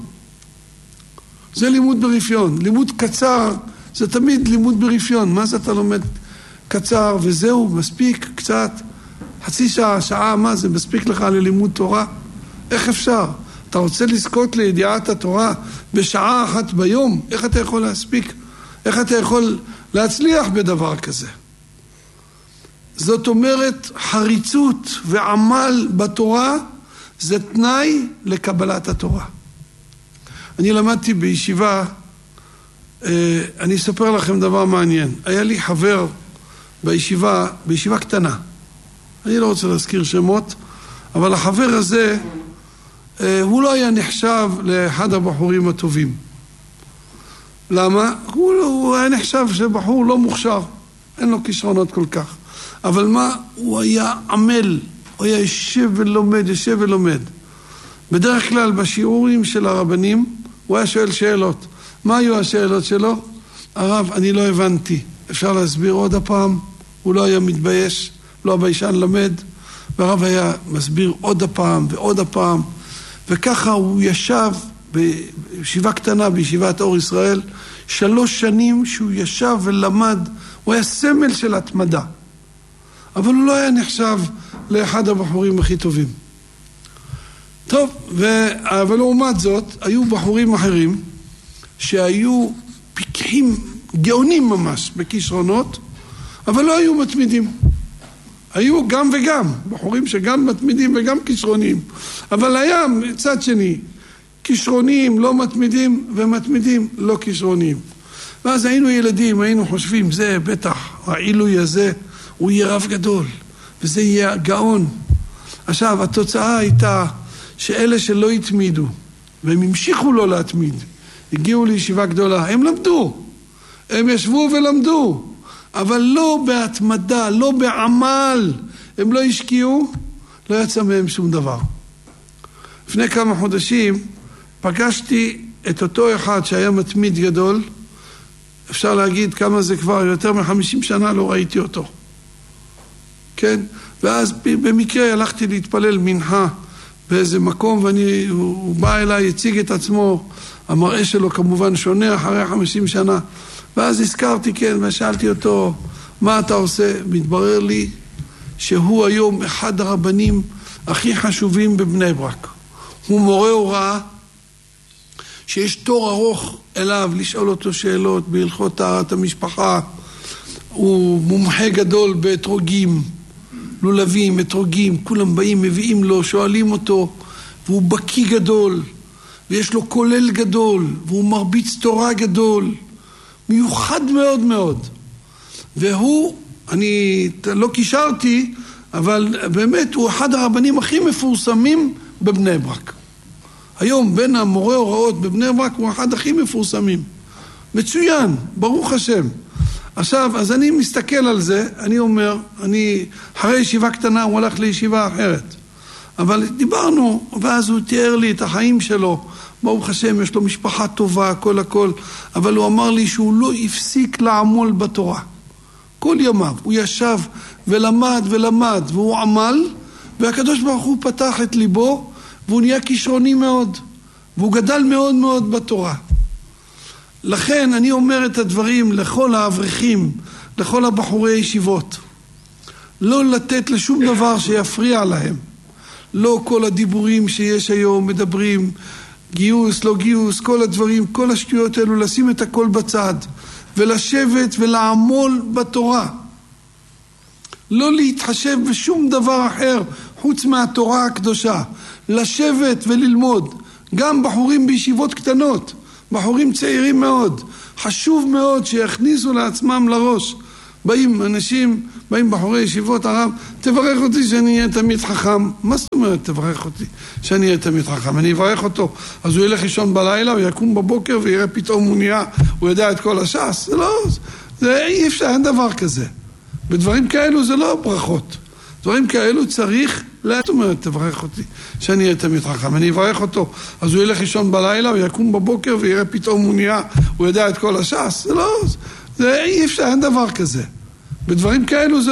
זה לימוד ברפיון. לימוד קצר, זה תמיד לימוד ברפיון. מה זה אתה לומד קצר וזהו, מספיק קצת, חצי שעה, שעה, מה זה מספיק לך ללימוד תורה? איך אפשר? אתה רוצה לזכות לידיעת התורה בשעה אחת ביום? איך אתה יכול להספיק? איך אתה יכול להצליח בדבר כזה? זאת אומרת, חריצות ועמל בתורה זה תנאי לקבלת התורה. אני למדתי בישיבה, אני אספר לכם דבר מעניין. היה לי חבר בישיבה, בישיבה קטנה. אני לא רוצה להזכיר שמות, אבל החבר הזה, הוא לא היה נחשב לאחד הבחורים הטובים. למה? הוא, הוא היה נחשב שבחור לא מוכשר, אין לו כישרונות כל כך. אבל מה? הוא היה עמל, הוא היה יושב ולומד, יושב ולומד. בדרך כלל בשיעורים של הרבנים, הוא היה שואל שאלות. מה היו השאלות שלו? הרב, אני לא הבנתי. אפשר להסביר עוד הפעם? הוא לא היה מתבייש, לא הביישן למד. והרב היה מסביר עוד הפעם ועוד הפעם. וככה הוא ישב בישיבה קטנה, בישיבת אור ישראל, שלוש שנים שהוא ישב ולמד. הוא היה סמל של התמדה. אבל הוא לא היה נחשב לאחד הבחורים הכי טובים. טוב, ו... אבל לעומת זאת, היו בחורים אחרים שהיו פיקחים, גאונים ממש בכישרונות, אבל לא היו מתמידים. היו גם וגם, בחורים שגם מתמידים וגם כישרונים. אבל היה צד שני, כישרונים לא מתמידים ומתמידים לא כישרונים. ואז היינו ילדים, היינו חושבים, זה בטח, העילוי הזה, הוא יהיה רב גדול, וזה יהיה גאון. עכשיו, התוצאה הייתה שאלה שלא התמידו, והם המשיכו לא להתמיד, הגיעו לישיבה גדולה, הם למדו, הם ישבו ולמדו, אבל לא בהתמדה, לא בעמל, הם לא השקיעו, לא יצא מהם שום דבר. לפני כמה חודשים פגשתי את אותו אחד שהיה מתמיד גדול, אפשר להגיד כמה זה כבר, יותר מ-חמישים שנה לא ראיתי אותו. כן? ואז במקרה הלכתי להתפלל מנחה באיזה מקום, ואני, הוא בא אליי, הציג את עצמו, המראה שלו כמובן שונה אחרי חמישים שנה, ואז הזכרתי, כן, ושאלתי אותו, מה אתה עושה? מתברר לי שהוא היום אחד הרבנים הכי חשובים בבני ברק. הוא מורה הוראה, שיש תור ארוך אליו לשאול אותו שאלות בהלכות טהרת המשפחה. הוא מומחה גדול באתרוגים, לולבים, אתרוגים, כולם באים, מביאים לו, שואלים אותו, והוא בקי גדול, ויש לו כולל גדול, והוא מרביץ תורה גדול, מיוחד מאוד מאוד. והוא, אני לא קישרתי, אבל באמת הוא אחד הרבנים הכי מפורסמים בבני ברק. היום בין המורה הוראות בבני ברק הוא אחד הכי מפורסמים. מצוין, ברוך השם. עכשיו, אז אני מסתכל על זה, אני אומר, אני, אחרי ישיבה קטנה הוא הלך לישיבה אחרת. אבל דיברנו, ואז הוא תיאר לי את החיים שלו. ברוך השם, יש לו משפחה טובה, הכל הכל. אבל הוא אמר לי שהוא לא הפסיק לעמול בתורה. כל ימיו, הוא ישב ולמד ולמד, והוא עמל, והקדוש ברוך הוא פתח את ליבו, והוא נהיה כישרוני מאוד, והוא גדל מאוד מאוד בתורה. לכן אני אומר את הדברים לכל האברכים, לכל הבחורי ישיבות. לא לתת לשום דבר שיפריע להם. לא כל הדיבורים שיש היום, מדברים, גיוס, לא גיוס, כל הדברים, כל השטויות האלו, לשים את הכל בצד, ולשבת ולעמול בתורה. לא להתחשב בשום דבר אחר חוץ מהתורה הקדושה. לשבת וללמוד. גם בחורים בישיבות קטנות, בחורים צעירים מאוד. חשוב מאוד שיכניסו לעצמם לראש. באים אנשים, באים בחורי ישיבות, הרב, תברך אותי שאני אהיה תמיד חכם. מה זאת אומרת תברך אותי שאני אהיה תמיד חכם? אני אברך אותו, אז הוא ילך לישון בלילה, הוא יקום בבוקר ויראה פתאום הוא נהיה, הוא יודע את כל הש"ס. זה לא, זה אי אפשר, אין דבר כזה. בדברים כאלו זה לא ברכות. דברים כאלו צריך, לא זאת אומרת תברך אותי שאני אהיה תמיד חכם. אני אברך אותו, אז הוא ילך לישון בלילה, הוא יקום בבוקר ויראה פתאום הוא נהיה, הוא יודע את כל הש"ס. זה לא, זה אי אפשר, אין דבר כזה. בדברים כאלו זה